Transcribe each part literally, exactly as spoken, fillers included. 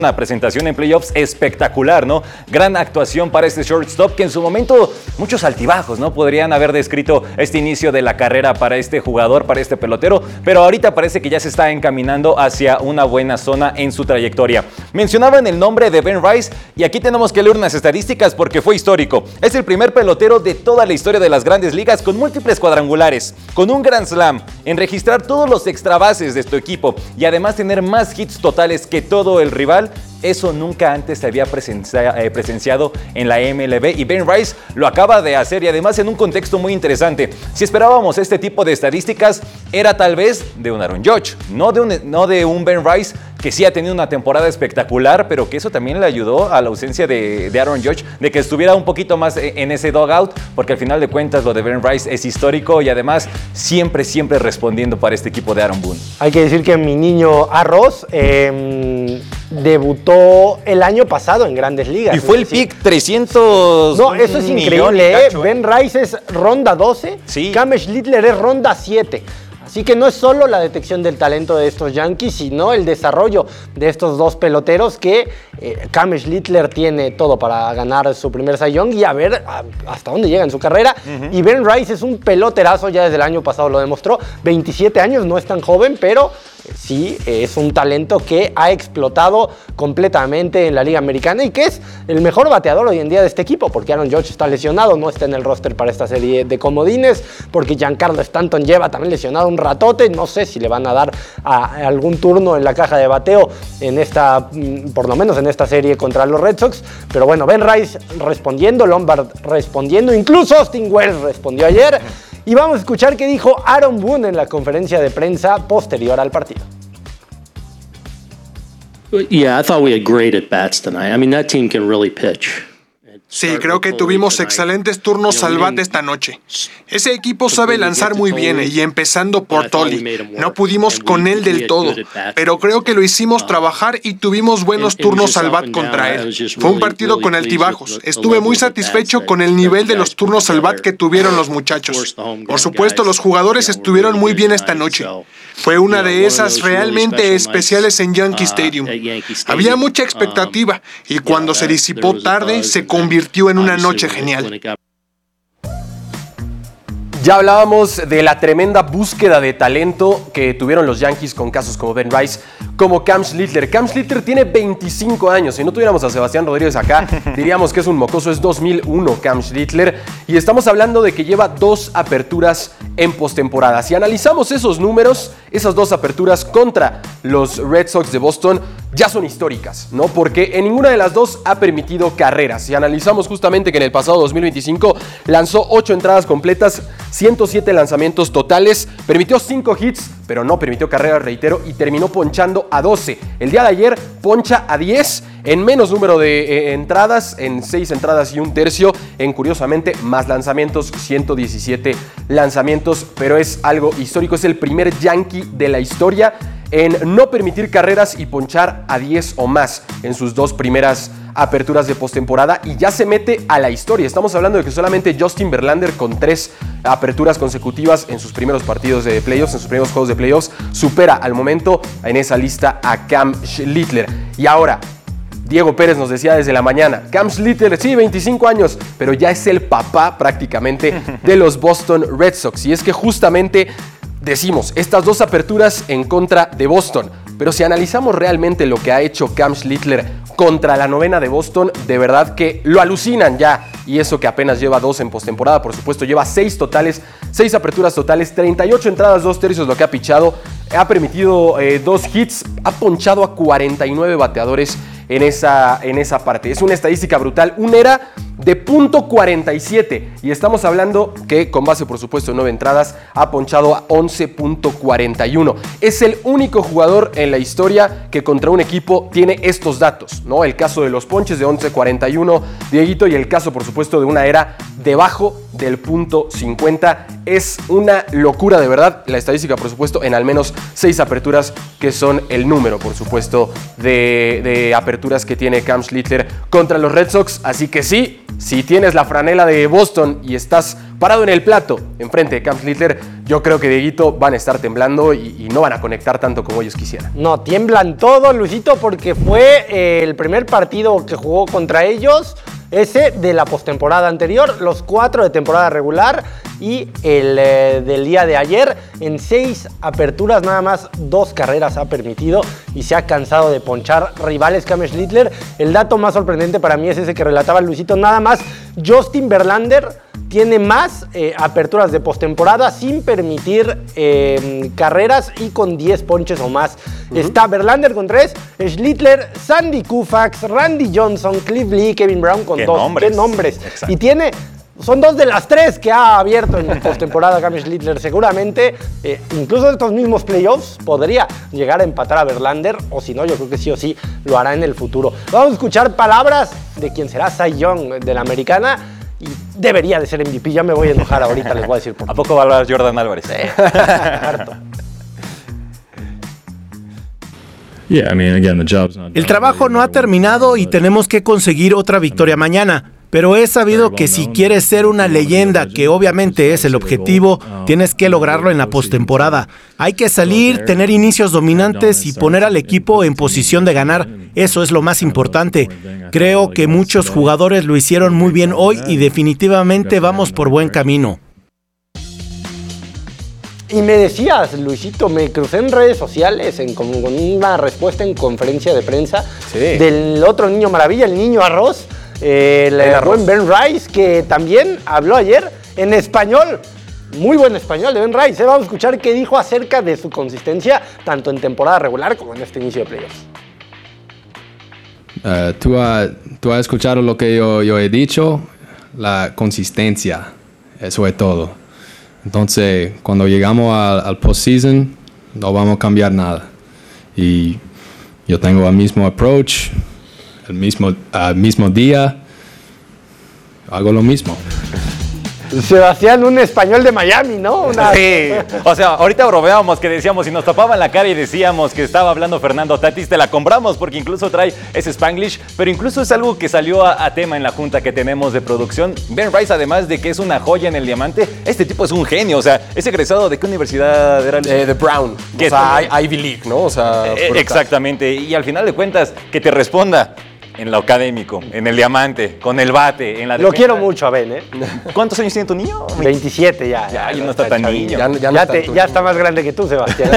Una presentación en playoffs espectacular, ¿no? Gran actuación para este shortstop que en su momento muchos altibajos, ¿no? Podrían haber descrito este inicio de la carrera para este jugador, para este pelotero, pero ahorita parece que ya se está encaminando hacia una buena zona en su trayectoria. Mencionaban el nombre de Ben Rice y aquí tenemos que leer unas estadísticas porque fue histórico. Es el primer pelotero de toda la historia de las grandes ligas con múltiples cuadrangulares, con un Grand Slam, en registrar todos los extra bases de su equipo y además tener más hits totales que todo el rival. Eso nunca antes se había presenciado en la M L B y Ben Rice lo acaba de hacer y además en un contexto muy interesante. Si esperábamos este tipo de estadísticas, era tal vez de un Aaron Judge, no de un, no de un Ben Rice que sí ha tenido una temporada espectacular, pero que eso también le ayudó a la ausencia de, de Aaron Judge, de que estuviera un poquito más en ese dugout, porque al final de cuentas lo de Ben Rice es histórico y además siempre, siempre respondiendo para este equipo de Aaron Boone. Hay que decir que mi niño Arroz eh, debutó el año pasado en Grandes Ligas. Y fue el pick trescientos. No, eso es increíble, ¿eh? Ben Rice es ronda doce, sí. Cam Schlittler es ronda siete. Así que no es solo la detección del talento de estos Yankees, sino el desarrollo de estos dos peloteros que eh, Cam Schlittler tiene todo para ganar su primer Cy Young y a ver a, hasta dónde llega en su carrera. Uh-huh. Y Ben Rice es un peloterazo, ya desde el año pasado lo demostró. veintisiete años, no es tan joven, pero sí es un talento que ha explotado completamente en la Liga Americana y que es el mejor bateador hoy en día de este equipo, porque Aaron Judge está lesionado, no está en el roster para esta serie de comodines, porque Giancarlo Stanton lleva también lesionado un ratote, no sé si le van a dar a, a algún turno en la caja de bateo en esta, por lo menos en esta serie contra los Red Sox, pero bueno, Ben Rice respondiendo, Lombard respondiendo, incluso Austin Wells respondió ayer. Y vamos a escuchar qué dijo Aaron Boone en la conferencia de prensa posterior al partido. Yeah, I thought we had great at bats tonight. I mean, that team can really pitch. Sí, creo que tuvimos excelentes turnos al bate esta noche. Ese equipo sabe lanzar muy bien y empezando por Tolly. No pudimos con él del todo, pero creo que lo hicimos trabajar y tuvimos buenos turnos al bat contra él. Fue un partido con altibajos. Estuve muy satisfecho con el nivel de los turnos al bat que tuvieron los muchachos. Por supuesto, los jugadores estuvieron muy bien esta noche. Fue una de esas realmente especiales en Yankee Stadium. Había mucha expectativa y cuando se disipó tarde, se convirtió en una noche genial. Ya hablábamos de la tremenda búsqueda de talento que tuvieron los Yankees con casos como Ben Rice, como Cam Schlittler. Cam Schlittler tiene veinticinco años. Si no tuviéramos a Sebastián Rodríguez acá, diríamos que es un mocoso. Es dos mil uno Cam Schlittler. Y estamos hablando de que lleva dos aperturas en postemporada. Si analizamos esos números, esas dos aperturas contra los Red Sox de Boston ya son históricas, ¿no? Porque en ninguna de las dos ha permitido carreras. Si analizamos justamente que en el pasado dos mil veinticinco lanzó ocho entradas completas, ciento siete lanzamientos totales, permitió cinco hits, pero no permitió carreras, reitero, y terminó ponchando a doce. El día de ayer poncha a diez en menos número de eh, entradas, en seis entradas y un tercio, en curiosamente más lanzamientos, ciento diecisiete lanzamientos, pero es algo histórico. Es el primer Yankee de la historia en no permitir carreras y ponchar a diez o más en sus dos primeras aperturas de postemporada y ya se mete a la historia. Estamos hablando de que solamente Justin Verlander con tres aperturas consecutivas en sus primeros partidos de playoffs, en sus primeros juegos de playoffs, supera al momento en esa lista a Cam Schlittler. Y ahora, Diego Pérez nos decía desde la mañana, Cam Schlittler, sí, veinticinco años, pero ya es el papá prácticamente de los Boston Red Sox. Y es que justamente decimos, estas dos aperturas en contra de Boston, pero si analizamos realmente lo que ha hecho Cam Schlittler contra la novena de Boston, de verdad que lo alucinan ya. Y eso que apenas lleva dos en postemporada, por supuesto, lleva seis totales, seis aperturas totales, treinta y ocho entradas, dos tercios lo que ha pichado, ha permitido eh, dos hits, ha ponchado a cuarenta y nueve bateadores en esa, en esa parte. Es una estadística brutal, un era de punto cuarenta y siete y estamos hablando que con base por supuesto en nueve entradas ha ponchado a once punto cuarenta y uno. Es el único jugador en la historia que contra un equipo tiene estos datos, ¿no? El caso de los ponches de once cuarenta y uno, Dieguito, y el caso por supuesto de una era debajo del punto cincuenta. Es una locura de verdad la estadística por supuesto en al menos seis aperturas que son el número por supuesto de, de aperturas que tiene Cam Schlittler contra los Red Sox, así que sí, si tienes la franela de Boston y estás parado en el plato enfrente de Cam Littler, yo creo que Dieguito van a estar temblando y, y no van a conectar tanto como ellos quisieran. No, tiemblan todo, Luisito, porque fue eh, el primer partido que jugó contra ellos, ese de la postemporada anterior, los cuatro de temporada regular y el eh, del día de ayer. En seis aperturas nada más dos carreras ha permitido y se ha cansado de ponchar rivales Cam Littler. El dato más sorprendente para mí es ese que relataba Luisito, nada más Justin Verlander tiene más eh, aperturas de postemporada sin permitir eh, carreras y con diez ponches o más. Uh-huh. Está Verlander con tres, Schlittler, Sandy Koufax, Randy Johnson, Cliff Lee, Kevin Brown con ¿Qué dos. Nombres? ¿Qué nombres? Exacto. Y tiene... Son dos de las tres que ha abierto en postemporada Cam Littler. Seguramente, eh, incluso en estos mismos playoffs, podría llegar a empatar a Verlander, o si no, yo creo que sí o sí lo hará en el futuro. Vamos a escuchar palabras de quien será Cy Young de la americana y debería de ser M V P. Ya me voy a enojar ahorita, les voy a decir por qué. ¿A poco va a hablar Jordan Álvarez? Sí, harto. El trabajo no ha terminado y tenemos que conseguir otra victoria mañana. Pero he sabido que si quieres ser una leyenda, que obviamente es el objetivo, tienes que lograrlo en la postemporada. Hay que salir, tener inicios dominantes y poner al equipo en posición de ganar. Eso es lo más importante. Creo que muchos jugadores lo hicieron muy bien hoy y definitivamente vamos por buen camino. Y me decías, Luisito, me crucé en redes sociales en, con, con una respuesta en conferencia de prensa Sí. del otro niño maravilla, el niño arroz, el, el buen Ben Rice, que también habló ayer en español. Muy buen español de Ben Rice. ¿eh? Vamos a escuchar qué dijo acerca de su consistencia, tanto en temporada regular como en este inicio de playoffs. Uh, ¿tú, ha, tú has escuchado lo que yo, yo he dicho, la consistencia, eso es todo. Entonces, cuando llegamos al, al postseason, no vamos a cambiar nada. Y yo tengo el mismo approach, el mismo, uh, mismo día, hago lo mismo. Sebastián, un español de Miami, ¿no? Una... Sí, o sea, ahorita bromeábamos que decíamos, si nos tapaban la cara y decíamos que estaba hablando Fernando Tatis, te la compramos porque incluso trae ese Spanglish, pero incluso es algo que salió a, a tema en la junta que tenemos de producción. Ben Rice, además de que es una joya en el diamante, este tipo es un genio, o sea, es egresado ¿de qué universidad era? Eh, de Brown, ¿Qué o sea, Ivy League, ¿no? O sea, Eh, brutal. exactamente, y al final de cuentas, que te responda en lo académico, en el diamante, con el bate, en la Lo defensa. quiero mucho a Ben, ¿eh? ¿Cuántos años tiene tu niño? veintisiete ya. Ya, ya no está tan chavillo. niño. Ya, ya no Ya, está te- tu- ya está más grande que tú, Sebastián.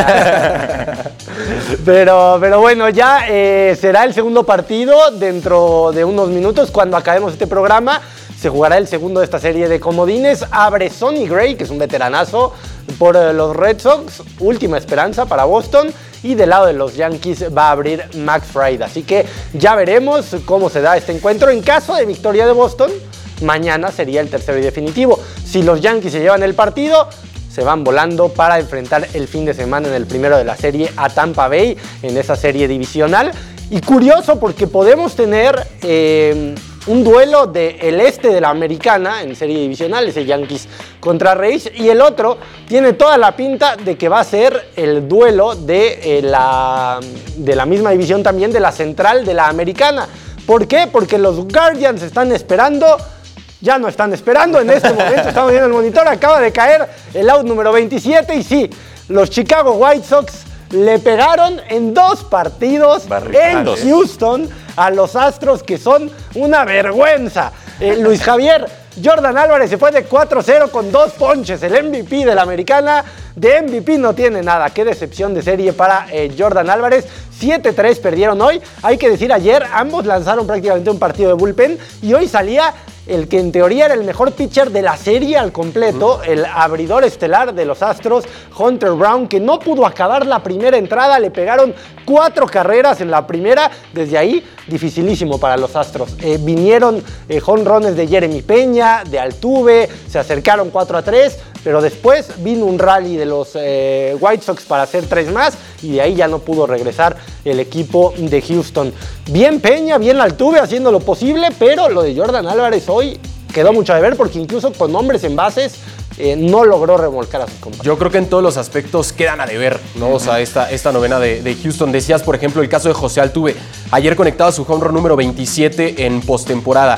pero, pero bueno, ya eh, será el segundo partido dentro de unos minutos. Cuando acabemos este programa, se jugará el segundo de esta serie de comodines. Abre Sonny Gray, que es un veteranazo, por eh, los Red Sox. Última esperanza para Boston. Y del lado de los Yankees va a abrir Max Fried. Así que ya veremos cómo se da este encuentro. En caso de victoria de Boston, mañana sería el tercero y definitivo. Si los Yankees se llevan el partido, se van volando para enfrentar el fin de semana en el primero de la serie a Tampa Bay, en esa serie divisional. Y curioso porque podemos tener eh, un duelo del este de la americana en serie divisional, ese Yankees contra Rays, y el otro tiene toda la pinta de que va a ser el duelo de, eh, la, de la misma división también, de la central de la americana. ¿Por qué? Porque los Guardians están esperando... Ya no están esperando, en este momento estamos viendo el monitor, acaba de caer el out número veintisiete y sí, los Chicago White Sox le pegaron en dos partidos Barricados. en Houston a los Astros, que son una vergüenza. Eh, Luis Javier, Jordan Álvarez se fue de cuatro cero con dos ponches, el M V P de la americana. De M V P no tiene nada, qué decepción de serie para eh, Jordan Álvarez. siete tres perdieron hoy, hay que decir ayer ambos lanzaron prácticamente un partido de bullpen y hoy salía el que en teoría era el mejor pitcher de la serie al completo, el abridor estelar de los Astros, Hunter Brown, que no pudo acabar la primera entrada, le pegaron cuatro carreras en la primera, desde ahí dificilísimo para los Astros. Eh, vinieron eh, jonrones de Jeremy Peña, de Altuve, se acercaron cuatro a tres, pero después vino un rally de los eh, White Sox para hacer tres más y de ahí ya no pudo regresar el equipo de Houston. Bien Peña, bien Altuve haciendo lo posible, pero lo de Jordan Álvarez hoy quedó mucho de ver porque incluso con hombres en bases eh, no logró remolcar a sus compañeros. Yo creo que en todos los aspectos quedan a deber, ¿no? O sea, esta, esta novena de, de Houston. Decías, por ejemplo, el caso de José Altuve. Ayer conectaba su home run número veintisiete en postemporada.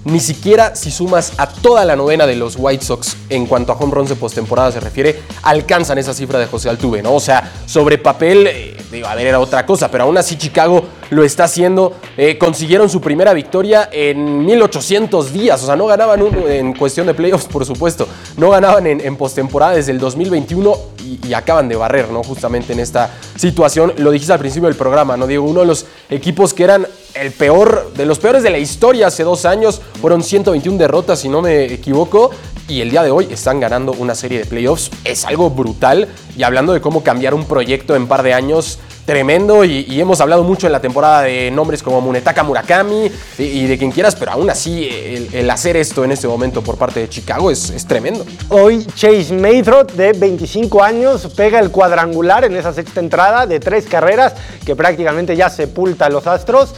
ni siquiera si sumas a toda la novena de los White Sox en cuanto a home runs de postemporada se refiere, alcanzan esa cifra de José Altuve, ¿no? O sea, sobre papel, eh, digo, a ver, era otra cosa, pero aún así Chicago lo está haciendo. Eh, consiguieron su primera victoria en mil ochocientos días, o sea, no ganaban uno en cuestión de playoffs, por supuesto, no ganaban en, en postemporada desde el dos mil veintiuno y, y acaban de barrer, ¿no? Justamente en esta situación, lo dijiste al principio del programa, ¿no, Diego? Uno de los equipos que eran el peor, de los peores de la historia hace dos años, fueron ciento veintiuna derrotas, si no me equivoco, y el día de hoy están ganando una serie de playoffs. Es algo brutal, y hablando de cómo cambiar un proyecto en par de años, tremendo, y, y hemos hablado mucho en la temporada de nombres como Munetaka Murakami y, y de quien quieras, pero aún así el, el hacer esto en este momento por parte de Chicago es, es tremendo. Hoy Chase Maytrot, de veinticinco años, pega el cuadrangular en esa sexta entrada de tres carreras que prácticamente ya sepulta a los Astros.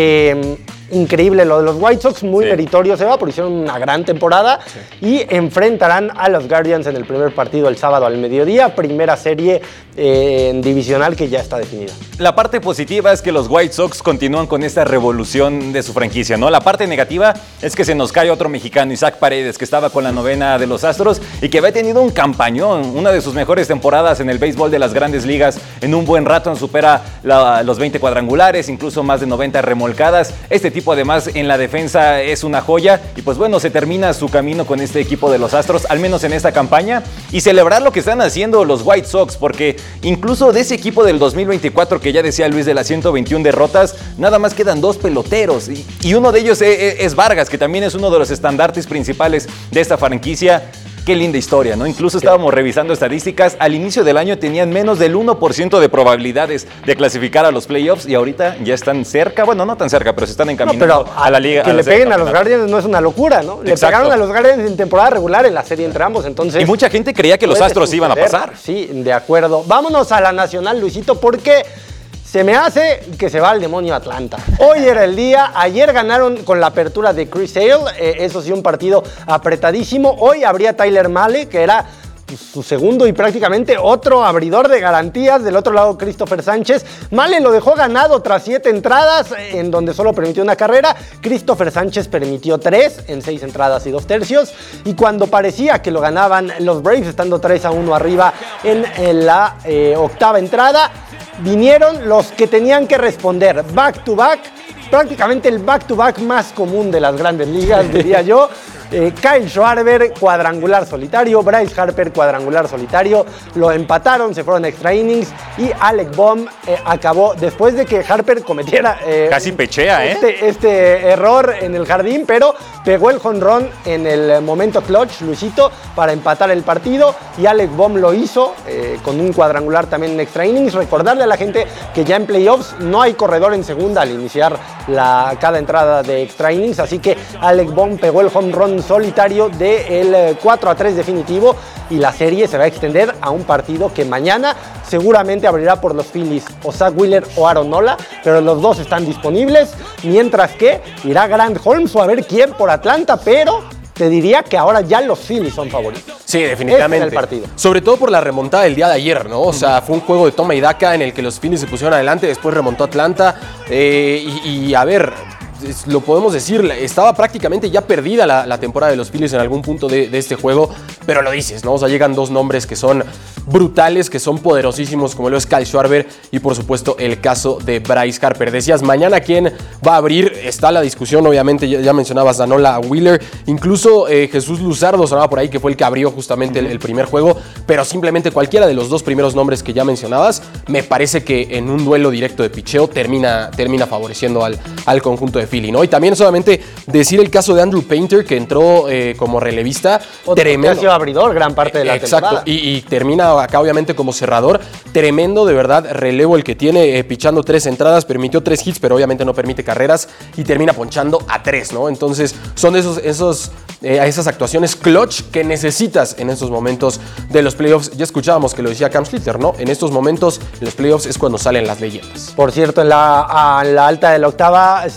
Eh, Increíble lo de los White Sox, muy sí. meritorio se va, porque hicieron una gran temporada sí. y enfrentarán a los Guardians en el primer partido el sábado al mediodía, primera serie eh, divisional que ya está definida. La parte positiva es que los White Sox continúan con esta revolución de su franquicia, ¿no? La parte negativa es que se nos cae otro mexicano, Isaac Paredes, que estaba con la novena de los Astros y que había tenido un campañón, una de sus mejores temporadas en el béisbol de las grandes ligas. En un buen rato supera la, los veinte cuadrangulares, incluso más de noventa remolcadas. Este tipo además en la defensa es una joya y pues bueno, se termina su camino con este equipo de los Astros, al menos en esta campaña, y celebrar lo que están haciendo los White Sox, porque incluso de ese equipo del dos mil veinticuatro que ya decía Luis de las ciento veintiuna derrotas, nada más quedan dos peloteros y, y uno de ellos es, es Vargas, que también es uno de los estandartes principales de esta franquicia. Qué linda historia, ¿no? Incluso estábamos revisando estadísticas. Al inicio del año tenían menos del uno por ciento de probabilidades de clasificar a los playoffs y ahorita ya están cerca. Bueno, no tan cerca, pero se están encaminando no, a la liga. Que a le peguen a los Guardians no es una locura, ¿no? Le Exacto. pegaron a los Guardians en temporada regular en la serie entre ambos, entonces... Y mucha gente creía que los Astros iban a pasar. Sí, de acuerdo. Vámonos a la nacional, Luisito, porque... se me hace que se va al demonio Atlanta. Hoy era el día, ayer ganaron con la apertura de Chris Sale, eh, eso sí, un partido apretadísimo. Hoy habría Tyler Mahle, que era pues, su segundo y prácticamente otro abridor de garantías. Del otro lado, Christopher Sánchez. Mahle lo dejó ganado tras siete entradas, en donde solo permitió una carrera. Christopher Sánchez permitió tres en seis entradas y dos tercios. Y cuando parecía que lo ganaban los Braves, estando tres a uno arriba en, en la eh, octava entrada, vinieron los que tenían que responder back to back, prácticamente el back to back más común de las grandes ligas, diría yo. Eh, Kyle Schwarber, cuadrangular solitario. Bryce Harper, cuadrangular solitario. Lo empataron, se fueron a extra innings. Y Alec Bohm eh, acabó después de que Harper cometiera... Eh, Casi pechea, ¿eh? Este, este error en el jardín, pero pegó el jonrón en el momento clutch, Luisito, para empatar el partido. Y Alec Bohm lo hizo eh, con un cuadrangular también en extra innings. Recordarle a la gente que ya en playoffs no hay corredor en segunda al iniciar la, cada entrada de extra innings. Así que Alec Bohm pegó el home run solitario del cuatro a tres definitivo y la serie se va a extender a un partido que mañana seguramente abrirá por los Phillies o Zach Wheeler o Aaron Nola, pero los dos están disponibles, mientras que irá Grant Holmes o a ver quién por Atlanta, pero te diría que ahora ya los Phillies son favoritos. Sí, definitivamente. Este es el partido. Sobre todo por la remontada del día de ayer, ¿no? O sea, fue un juego de toma y daca en el que los Phillies se pusieron adelante, después remontó Atlanta eh, y, y a ver... lo podemos decir, estaba prácticamente ya perdida la, la temporada de los Phillies en algún punto de, de este juego, pero lo dices, ¿no? O sea, llegan dos nombres que son brutales, que son poderosísimos, como lo es Kyle Schwarber y por supuesto el caso de Bryce Harper. Decías, mañana quién va a abrir, está la discusión, obviamente, ya, ya mencionabas a Nola Wheeler, incluso eh, Jesús Luzardo sonaba por ahí, que fue el que abrió justamente el, el primer juego, pero simplemente cualquiera de los dos primeros nombres que ya mencionabas, me parece que en un duelo directo de picheo termina, termina favoreciendo al, al conjunto de Philly, ¿no? Y también solamente decir el caso de Andrew Painter, que entró eh, como relevista, otro tremendo. Que ha sido abridor gran parte de la Exacto, temporada. y, y termina acá obviamente como cerrador, tremendo de verdad relevo el que tiene, eh, pichando tres entradas, permitió tres hits, pero obviamente no permite carreras y termina ponchando a tres, ¿no? Entonces son de esos, esos, eh, esas actuaciones clutch que necesitas en estos momentos de los playoffs. Ya escuchábamos que lo decía Cam Schlitter, ¿no? En estos momentos, en los playoffs es cuando salen las leyendas. Por cierto, en la, a la alta de la octava se va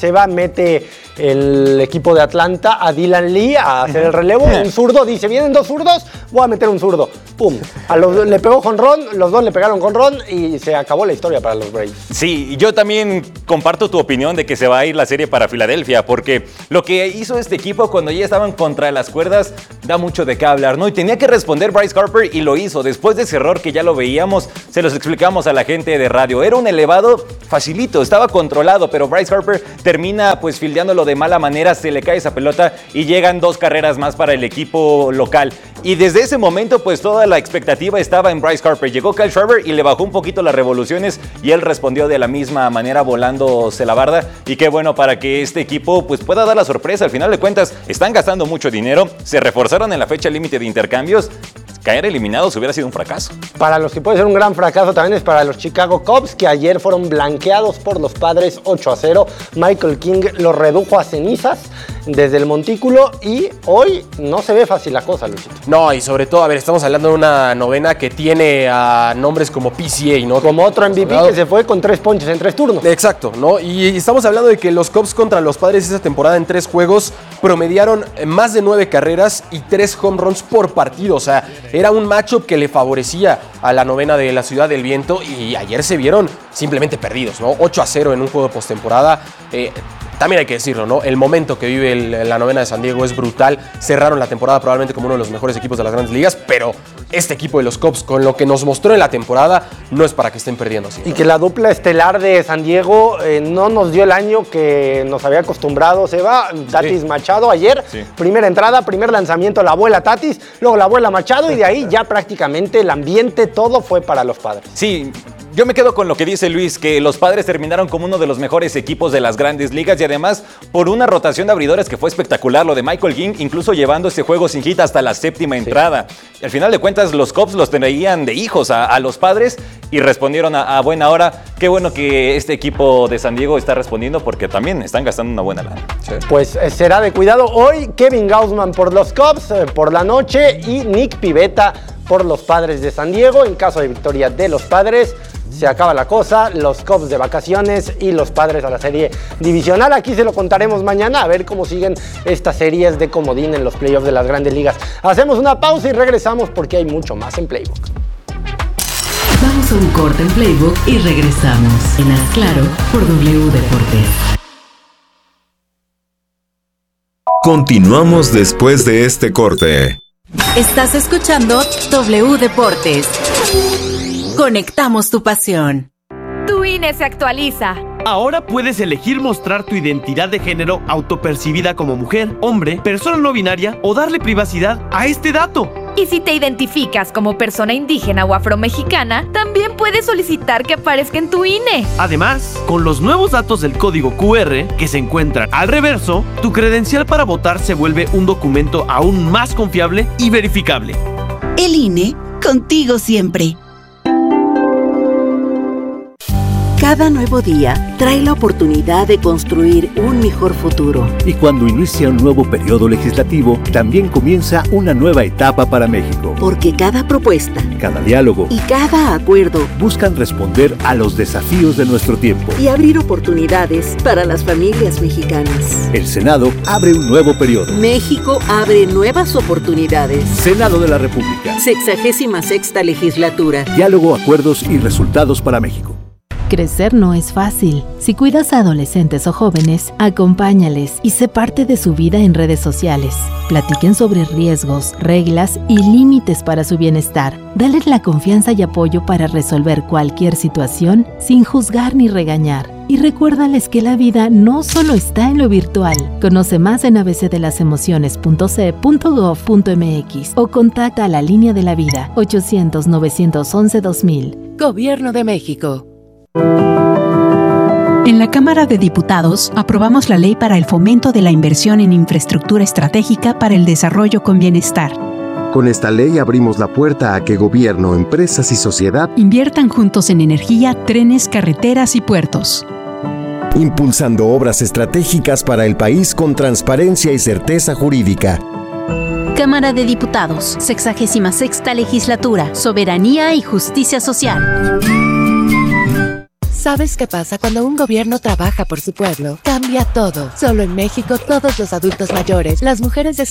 mete el equipo de Atlanta a Dylan Lee a hacer el relevo. Un zurdo, dice, vienen dos zurdos, voy a meter un zurdo. Pum, a los, le pegó jonrón, los dos le pegaron jonrón y se acabó la historia para los Braves. Sí, yo también comparto tu opinión de que se va a ir la serie para Filadelfia, porque lo que hizo este equipo cuando ya estaban contra las cuerdas da mucho de qué hablar, ¿no? Y tenía que responder Bryce Harper y lo hizo. Después de ese error que ya lo veíamos, se los explicamos a la gente de radio. Era un elevado facilito, estaba controlado, pero Bryce Harper termina pues fildeándolo de mala manera, se le cae esa pelota y llegan dos carreras más para el equipo local. Y desde ese momento pues toda la expectativa estaba en Bryce Harper. Llegó Kyle Schwarber y le bajó un poquito las revoluciones y él respondió de la misma manera volándose la barda. Y qué bueno para que este equipo pues pueda dar la sorpresa. Al final de cuentas están gastando mucho dinero, se reforzaron en la fecha límite de intercambios. Caer eliminados hubiera sido un fracaso. Para los que puede ser un gran fracaso también es para los Chicago Cubs, que ayer fueron blanqueados por los Padres ocho a cero. Michael King los redujo a cenizas desde el montículo y hoy no se ve fácil la cosa, Luchito. No, y sobre todo, a ver, estamos hablando de una novena que tiene a nombres como P C A, ¿no? Como otro M V P que se fue con tres ponches en tres turnos. Exacto, ¿no? Y estamos hablando de que los Cubs contra los Padres esa temporada en tres juegos promediaron más de nueve carreras y tres home runs por partido. O sea, era un matchup que le favorecía a la novena de la Ciudad del Viento y ayer se vieron simplemente perdidos, ¿no? ocho a cero en un juego de postemporada. Eh, También hay que decirlo, ¿no? El momento que vive el, la novena de San Diego es brutal. Cerraron la temporada probablemente como uno de los mejores equipos de las grandes ligas, pero este equipo de los Cubs, con lo que nos mostró en la temporada, no es para que estén perdiendo así. Y que la dupla estelar de San Diego eh, no nos dio el año que nos había acostumbrado Seba. Tatis sí. Machado ayer, sí. Primera entrada, primer lanzamiento, la abuela Tatis, luego la abuela Machado y de ahí ya prácticamente el ambiente, todo fue para los Padres. Sí. Yo me quedo con lo que dice Luis, que los Padres terminaron como uno de los mejores equipos de las grandes ligas y además por una rotación de abridores que fue espectacular, lo de Michael King, incluso llevando este juego sin hit hasta la séptima entrada. Sí. Al final de cuentas, los Cubs los traían de hijos a, a los Padres y respondieron a, a buena hora. Qué bueno que este equipo de San Diego está respondiendo porque también están gastando una buena lana. Sí. Pues eh, será de cuidado hoy Kevin Gausman por los Cubs eh, por la noche y Nick Pivetta por los Padres de San Diego. En caso de victoria de los Padres, se acaba la cosa, los Cubs de vacaciones y los Padres a la serie divisional. Aquí se lo contaremos mañana a ver cómo siguen estas series de comodín en los playoffs de las grandes ligas. Hacemos una pausa y regresamos porque hay mucho más en Playbook. Vamos a un corte en Playbook y regresamos en Haz Claro por W Deportes. Continuamos después de este corte. Estás escuchando W Deportes. Conectamos tu pasión. Tu I N E se actualiza. Ahora puedes elegir mostrar tu identidad de género autopercibida como mujer, hombre, persona no binaria o darle privacidad a este dato. Y si te identificas como persona indígena o afromexicana, también puedes solicitar que aparezca en tu I N E. Además, con los nuevos datos del código Q R que se encuentran al reverso, tu credencial para votar se vuelve un documento aún más confiable y verificable. El I N E, contigo siempre. Cada nuevo día trae la oportunidad de construir un mejor futuro. Y cuando inicia un nuevo periodo legislativo, también comienza una nueva etapa para México. Porque cada propuesta, cada diálogo y cada acuerdo buscan responder a los desafíos de nuestro tiempo y abrir oportunidades para las familias mexicanas. El Senado abre un nuevo periodo. México abre nuevas oportunidades. Senado de la República. Sexagésima sexta legislatura. Diálogo, acuerdos y resultados para México. Crecer no es fácil. Si cuidas a adolescentes o jóvenes, acompáñales y sé parte de su vida en redes sociales. Platiquen sobre riesgos, reglas y límites para su bienestar. Dales la confianza y apoyo para resolver cualquier situación sin juzgar ni regañar. Y recuérdales que la vida no solo está en lo virtual. Conoce más en a b c de las emociones punto c e punto gov punto m x o contacta a la Línea de la Vida ochocientos, novecientos once, dos mil. Gobierno de México. En la Cámara de Diputados aprobamos la Ley para el Fomento de la Inversión en Infraestructura Estratégica para el Desarrollo con Bienestar. Con esta ley abrimos la puerta a que gobierno, empresas y sociedad inviertan juntos en energía, trenes, carreteras y puertos. Impulsando obras estratégicas para el país con transparencia y certeza jurídica. Cámara de Diputados, sexagésima sexta legislatura, Soberanía y Justicia Social. ¿Sabes qué pasa cuando un gobierno trabaja por su pueblo? Cambia todo. Solo en México, todos los adultos mayores, las mujeres de